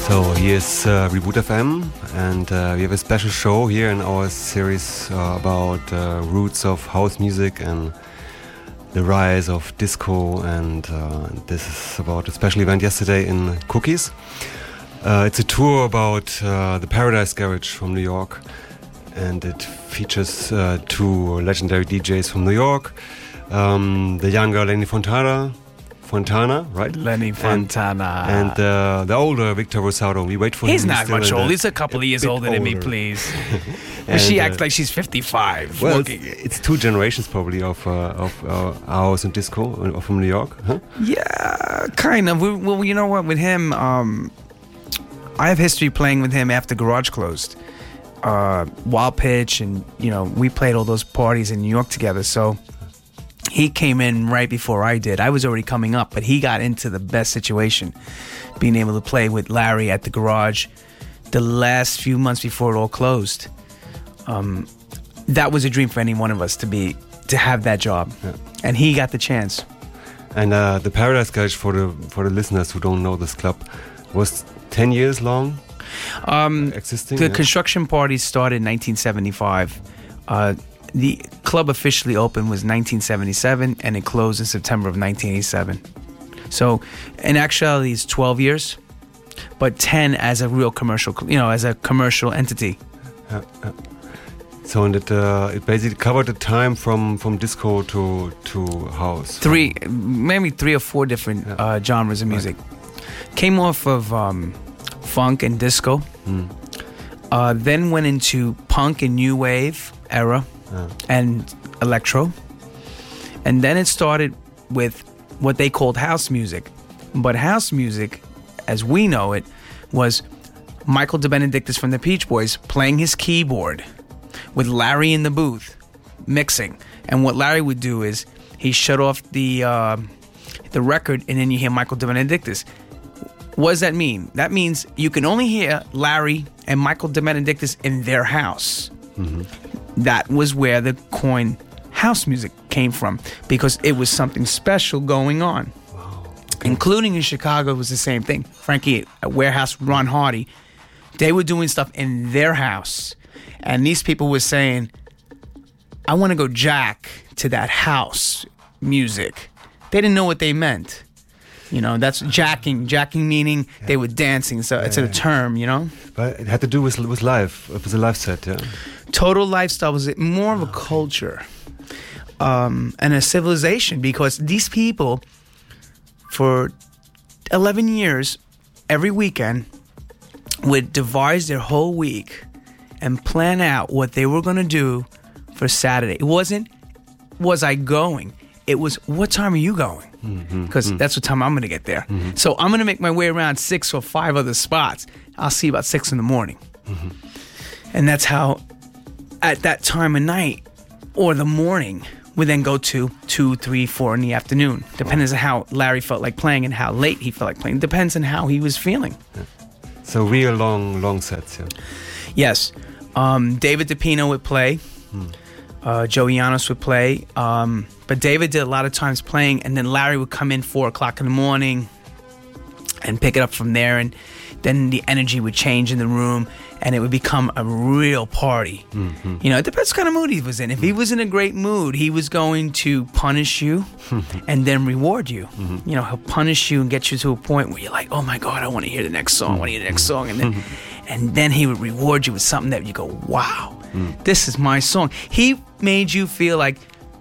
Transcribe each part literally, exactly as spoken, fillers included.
So here's uh, Reboot F M, and uh, we have a special show here in our series uh, about uh, roots of house music and the rise of disco, and uh, this is about a special event yesterday in Cookies. Uh, it's a tour about uh, the Paradise Garage from New York, and it features uh, two legendary D Js from New York, um, the younger Lenny Fontana, Fontana, right? Lenny Fontana. And, and uh, the older Victor Rosado. We wait for He's him. not much old. He's a couple of years older, older than me, please. And she uh, acts like she's fifty-five. Well, it's, it's two generations probably of uh, of uh, house and disco uh, from New York, huh? Yeah, kind of. We, well, you know what? With him, um, I have history playing with him after Garage closed. Uh, Wild Pitch, and you know, we played all those parties in New York together. So he came in right before I did. I was already coming up, but he got into the best situation, being able to play with Larry at the Garage the last few months before it all closed. Um, that was a dream for any one of us to be to have that job, yeah. And he got the chance. And uh, the Paradise Garage, for the for the listeners who don't know this club, was ten years long. Um, existing. The yeah. construction party started in nineteen seventy-five. Uh, the club officially opened was nineteen seventy-seven, and it closed in September of nineteen eighty-seven. So, in actuality, it's twelve years, but ten as a real commercial, you know, as a commercial entity. Yeah, yeah. So, and it uh, it basically covered the time from, from disco to to house. Three, maybe three or four different yeah. uh, genres of music. Right. Came off of um, funk and disco, mm. uh, then went into punk and new wave era. Yeah. And electro, and then it started with what they called house music. But house music, as we know it, was Michael DeBenedictis from the Peach Boys playing his keyboard with Larry in the booth mixing. And what Larry would do is he shut off the uh, the record, and then you hear Michael DeBenedictis. What does that mean? That means you can only hear Larry and Michael DeBenedictis in their house. Mm-hmm. That was where the coin house music came from, because it was something special going on. Wow. Okay. Including in Chicago, it was the same thing. Frankie at Warehouse, Ron Hardy, they were doing stuff in their house. And these people were saying, I want to go jack to that house music. They didn't know what they meant. You know, that's jacking. Jacking meaning yeah. they were dancing. So yeah, it's a term, you know. But it had to do with with life. It was a life set, yeah. Total lifestyle was more of a culture um, and a civilization, because these people, for eleven years, every weekend, would devise their whole week and plan out what they were going to do for Saturday. It wasn't, was I going? It was, what time are you going? Because mm-hmm. that's what time I'm going to get there. Mm-hmm. So I'm going to make my way around six or five other spots. I'll see you about six in the morning. Mm-hmm. And that's how, at that time of night or the morning, we then go to two, three, four in the afternoon. Depends wow. on how Larry felt like playing and how late he felt like playing. Depends on how he was feeling. Yeah. So real long, long sets, yeah. Yes. Um, David DePino would play. Hmm. Uh, Joey Llanos would play. Um, but David did a lot of times playing, and then Larry would come in four o'clock in the morning and pick it up from there, and then the energy would change in the room, and it would become a real party. Mm-hmm. You know, it depends what kind of mood he was in. If he was in a great mood, he was going to punish you and then reward you. Mm-hmm. You know, he'll punish you and get you to a point where you're like, oh my God, I want to hear the next song, I want to hear the next song. And then, and then he would reward you with something that you go, wow, mm. this is my song. He made you feel like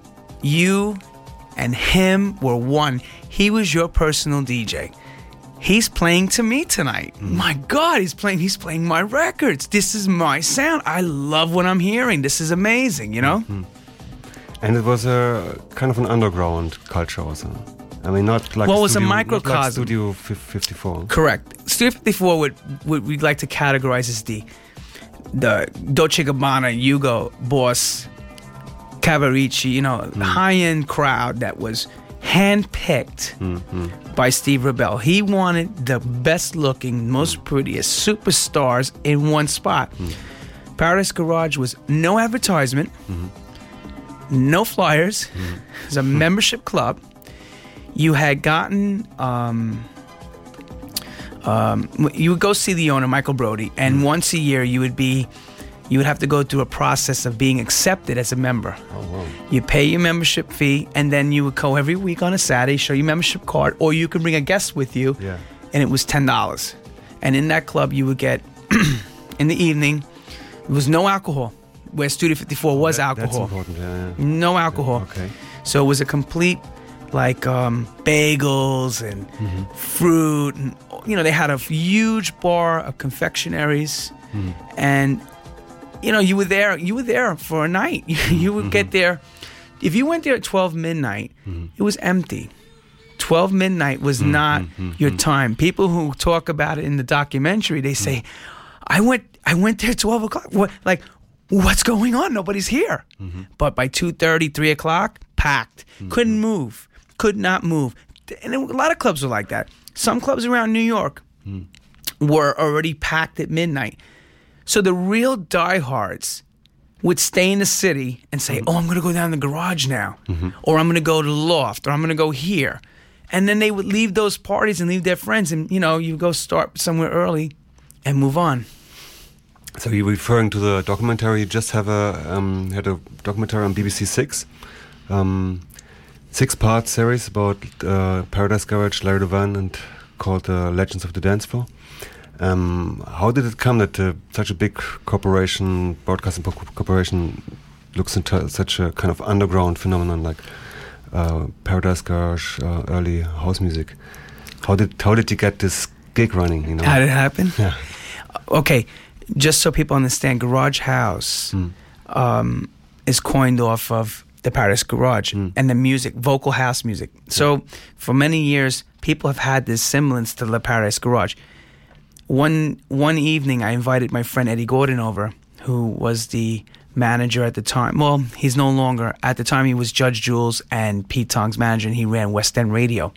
you and him were one. He was your personal D J. He's playing to me tonight. Mm. My God, he's playing he's playing my records. This is my sound. I love what I'm hearing. This is amazing, you know? Mm-hmm. And it was a kind of an underground culture also. I mean, not like well, it was studio, a microcosm. Like Studio fifty-four. Correct. Studio fifty-four would, would we'd like to categorize as the the Dolce and Gabbana, Hugo Boss, Cavaricci, you know, mm. high-end crowd that was handpicked mm-hmm. by Steve Rebell. He wanted the best-looking, most prettiest superstars in one spot. Mm. Paradise Garage was no advertisement, mm-hmm. no flyers. Mm-hmm. It was a membership club. You had gotten um, um, you would go see the owner, Michael Brody, and mm. once a year you would be, you would have to go through a process of being accepted as a member. Oh, wow. You pay your membership fee, and then you would go every week on a Saturday, show your membership card, or you could bring a guest with you, yeah. and it was ten dollars. And in that club, you would get, in the evening, there was no alcohol, where Studio fifty-four was that, alcohol. That's important, yeah, yeah. No alcohol. Yeah, okay. So it was a complete, like, um, bagels and mm-hmm. fruit. And, you know, they had a huge bar of confectionaries. Mm. And, you know, you were there, you were there for a night. You would mm-hmm. get there. If you went there at twelve midnight, mm-hmm. it was empty. twelve midnight was mm-hmm. not mm-hmm. your time. People who talk about it in the documentary, they say, mm-hmm. I went I went there at twelve o'clock. What, like, what's going on? Nobody's here. Mm-hmm. But by two thirty, three o'clock, packed. Mm-hmm. Couldn't move. Could not move. And a lot of clubs were like that. Some clubs around New York mm. were already packed at midnight. So the real diehards would stay in the city and say, mm-hmm. oh, I'm going to go down to the garage now. Mm-hmm. Or I'm going to go to the loft. Or I'm going to go here. And then they would leave those parties and leave their friends. And, you know, you go start somewhere early and move on. So you're referring to the documentary. You just have a um, had a documentary on B B C Six, um, six-part series about uh, Paradise Garage, Larry Levan, and called uh, Legends of the Dance Floor. Um, how did it come that uh, such a big corporation, broadcasting corporation, looks into such a kind of underground phenomenon like uh, Paradise Garage, uh, early house music? How did how did you get this gig running? You know, how did it happen? Yeah. Okay, just so people understand, Garage House mm. um, is coined off of the Paradise Garage mm. and the music, vocal house music. So mm. for many years, people have had this semblance to the Paradise Garage. One one evening, I invited my friend Eddie Gordon over, who was the manager at the time. Well, he's no longer. At the time, he was Judge Jules and Pete Tong's manager, and he ran West End Radio.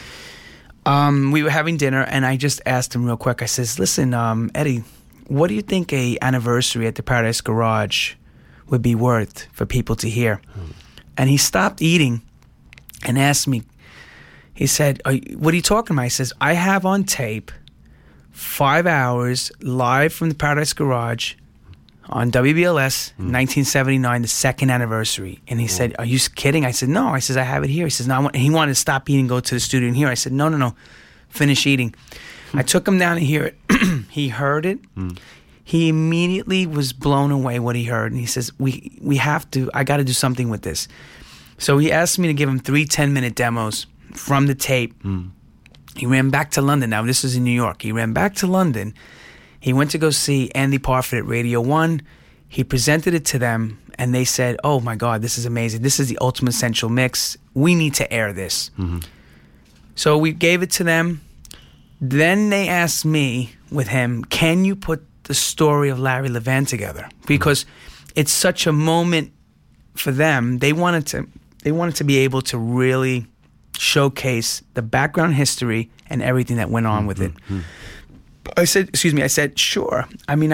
Um, we were having dinner, and I just asked him real quick. I says, listen, um, Eddie, what do you think a anniversary at the Paradise Garage would be worth for people to hear? Hmm. And he stopped eating and asked me, he said, are you, what are you talking about? He says, I have on tape five hours live from the Paradise Garage on W B L S, mm. nineteen seventy-nine, the second anniversary. And he oh. said, are you kidding? I said, no. I said, I have it here. He says, no. I want, and he wanted to stop eating and go to the studio and hear. I said, no, no, no. Finish eating. I took him down to hear it. He heard it. Mm. He immediately was blown away what he heard. And he says, we we have to, I got to do something with this. So he asked me to give him three ten-minute demos from the tape. Mm. He ran back to London. Now, this is in New York. He ran back to London. He went to go see Andy Parfit at Radio One. He presented it to them, and they said, oh, my God, this is amazing. This is the Ultimate Essential Mix. We need to air this. Mm-hmm. So we gave it to them. Then they asked me with him, can you put the story of Larry Levan together? Because mm-hmm. it's such a moment for them. They wanted to, they wanted to be able to really showcase the background history and everything that went on with it. Mm-hmm. I said, excuse me, I said, sure. I mean,